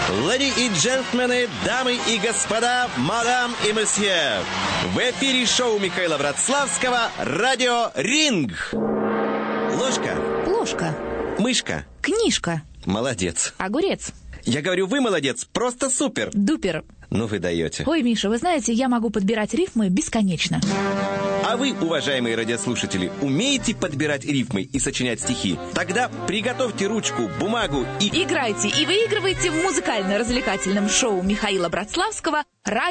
Леди и джентльмены, дамы и господа, мадам и месье. В эфире шоу Михаила Братславского «Радио Ринг». Ложка. Плошка. Мышка. Книжка. Молодец. Огурец. Я говорю, вы молодец, просто супер. Дупер. Ну вы даете. Ой, Миша, вы знаете, я могу подбирать рифмы бесконечно. А вы, уважаемые радиослушатели, умеете подбирать рифмы и сочинять стихи? Тогда приготовьте ручку, бумагу и... Играйте и выигрывайте в музыкально-развлекательном шоу Михаила Братславского